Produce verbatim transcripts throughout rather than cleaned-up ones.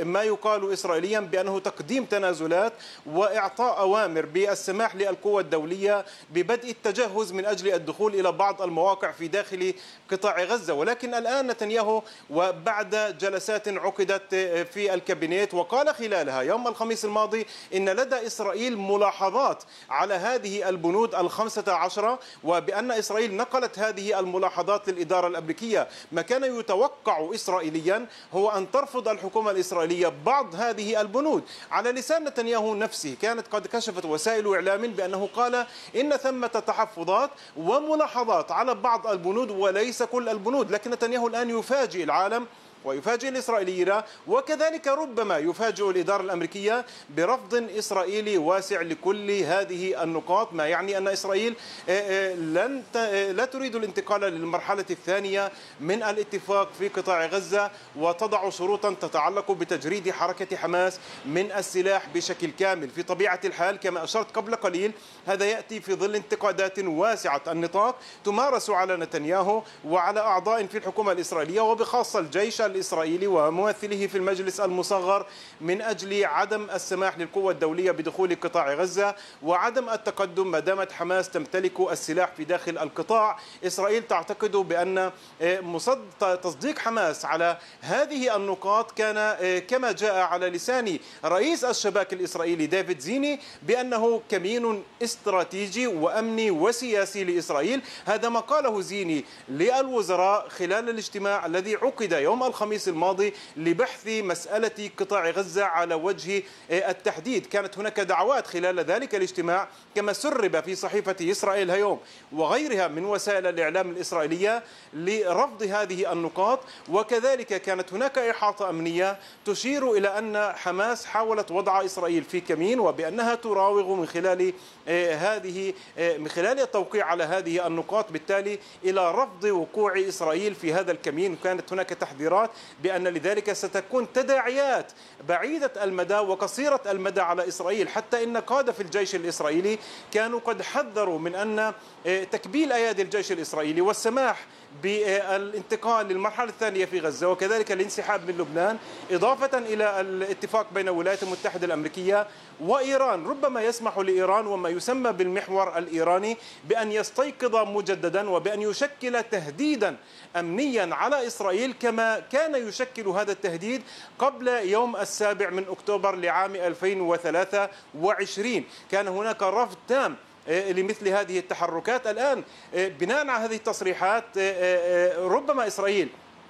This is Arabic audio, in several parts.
ما يقال إسرائيليا بأنه تقديم تنازلات وإعطاء أوامر بالسماح للقوى الدولية ببدء التجهز من أجل الدخول إلى بعض المواقع في داخل قطاع غزة. ولكن الآن نتنياهو وبعد جلسات عقدت في الكابينت وقال خلالها يوم الخميس الماضي إن لدى إسرائيل ملاحظات على هذه البنود الخمسة عشرة، وبأن إسرائيل نقلت هذه الملاحظات للإدارة الأمريكية. ما كان يتوقع إسرائيليا هو أن ترفض الحكومة الإسرائيلية بعض هذه البنود. على لسان نتنياهو نفسه كانت قد كشفت وسائل إعلام بأنه قال إن ثمة تحفظات وملاحظات على بعض البنود وليس كل البنود. لكن نتنياهو الآن يفاجئ العالم ويفاجئ الإسرائيليين وكذلك ربما يفاجئ الإدارة الأمريكية برفض إسرائيلي واسع لكل هذه النقاط، ما يعني أن إسرائيل لن لا تريد الانتقال للمرحلة الثانية من الاتفاق في قطاع غزة وتضع شروطا تتعلق بتجريد حركة حماس من السلاح بشكل كامل. في طبيعة الحال كما أشرت قبل قليل هذا يأتي في ظل انتقادات واسعة النطاق تمارس على نتنياهو وعلى أعضاء في الحكومة الإسرائيلية وبخاصة الجيش الإسرائيلي وممثله في المجلس المصغر من أجل عدم السماح للقوى الدولية بدخول قطاع غزة وعدم التقدم ما دامت حماس تمتلك السلاح في داخل القطاع. إسرائيل تعتقد بأن تصديق حماس على هذه النقاط كان كما جاء على لسان رئيس الشباك الإسرائيلي ديفيد زيني بأنه كمين استراتيجي وأمني وسياسي لإسرائيل. هذا ما قاله زيني للوزراء خلال الاجتماع الذي عقد يوم الخميس الماضي لبحث مسألة قطاع غزة على وجه التحديد. كانت هناك دعوات خلال ذلك الاجتماع كما سرب في صحيفة إسرائيل هيوم وغيرها من وسائل الإعلام الإسرائيلية لرفض هذه النقاط، وكذلك كانت هناك إحاطة أمنية تشير إلى أن حماس حاولت وضع إسرائيل في كمين وبأنها تراوغ من خلال هذه من خلال التوقيع على هذه النقاط بالتالي إلى رفض وقوع إسرائيل في هذا الكمين. وكانت هناك تحذيرات بأن لذلك ستكون تداعيات بعيدة المدى وقصيرة المدى على إسرائيل، حتى إن قادة في الجيش الإسرائيلي كانوا قد حذروا من أن تكبيل أيادي الجيش الإسرائيلي والسماح بالانتقال للمرحلة الثانية في غزة وكذلك الانسحاب من لبنان إضافة إلى الاتفاق بين الولايات المتحدة الأمريكية وإيران ربما يسمح لإيران وما يسمى بالمحور الإيراني بأن يستيقظ مجددا وبأن يشكل تهديدا أمنيا على إسرائيل كما كان يشكل هذا التهديد قبل يوم السابع من أكتوبر لعام ألفين وثلاثة وعشرين. كان هناك رفض تام لمثل هذه التحركات. الآن بناء على هذه التصريحات ربما إسرائيل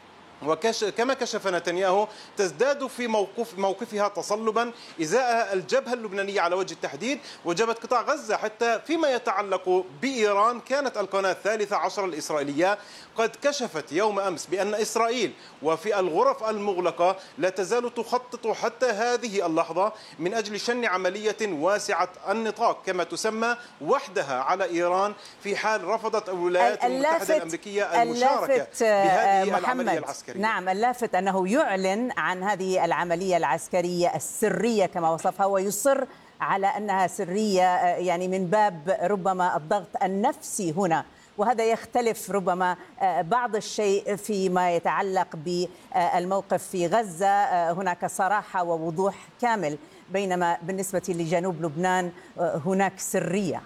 وكما كشف نتنياهو تزداد في موقف موقفها تصلبا إزاء الجبهة اللبنانية على وجه التحديد وجبهة قطاع غزة. حتى فيما يتعلق بإيران كانت القناة الثالثة عشر الإسرائيلية قد كشفت يوم أمس بأن إسرائيل وفي الغرف المغلقة لا تزال تخطط حتى هذه اللحظة من أجل شن عملية واسعة النطاق كما تسمى وحدها على إيران في حال رفضت الولايات المتحدة الأمريكية المشاركة بهذه العملية العسكرية. نعم، اللافت أنه يعلن عن هذه العملية العسكرية السرية كما وصفها ويصر على أنها سرية يعني من باب ربما الضغط النفسي هنا، وهذا يختلف ربما بعض الشيء فيما يتعلق بالموقف في غزة. هناك صراحة ووضوح كامل بينما بالنسبة لجنوب لبنان هناك سرية.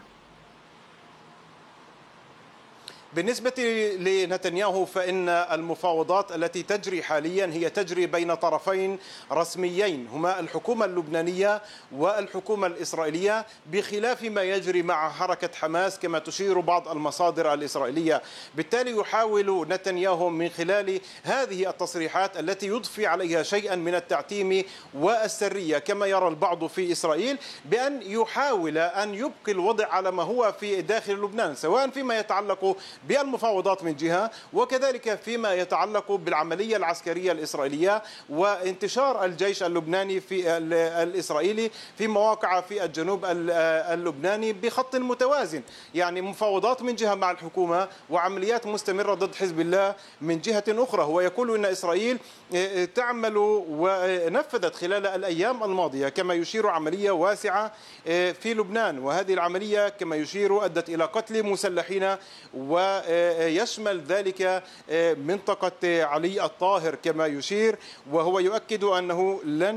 بالنسبة لنتنياهو فإن المفاوضات التي تجري حاليا هي تجري بين طرفين رسميين هما الحكومة اللبنانية والحكومة الإسرائيلية بخلاف ما يجري مع حركة حماس كما تشير بعض المصادر الإسرائيلية. بالتالي يحاول نتنياهو من خلال هذه التصريحات التي يضفي عليها شيئا من التعتيم والسرية كما يرى البعض في إسرائيل بأن يحاول أن يبقي الوضع على ما هو في داخل لبنان سواء فيما يتعلق بالمفاوضات من جهة وكذلك فيما يتعلق بالعملية العسكرية الإسرائيلية وانتشار الجيش اللبناني في الإسرائيلي في مواقع في الجنوب اللبناني بخط متوازن. يعني مفاوضات من جهة مع الحكومة وعمليات مستمرة ضد حزب الله من جهة أخرى. هو يقول أن إسرائيل تعمل ونفذت خلال الأيام الماضية كما يشير عملية واسعة في لبنان، وهذه العملية كما يشير أدت إلى قتل مسلحين ويشمل ذلك منطقة علي الطاهر كما يشير، وهو يؤكد أنه لن